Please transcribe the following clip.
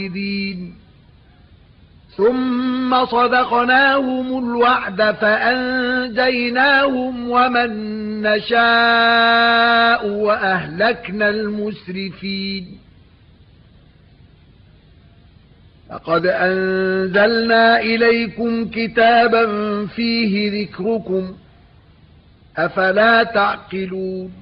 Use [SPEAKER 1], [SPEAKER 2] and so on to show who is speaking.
[SPEAKER 1] ثم صدقناهم الوعد فأنجيناهم ومن نشاء وأهلكنا المسرفين. لقد أنزلنا إليكم كتابا فيه ذكركم أفلا تعقلون.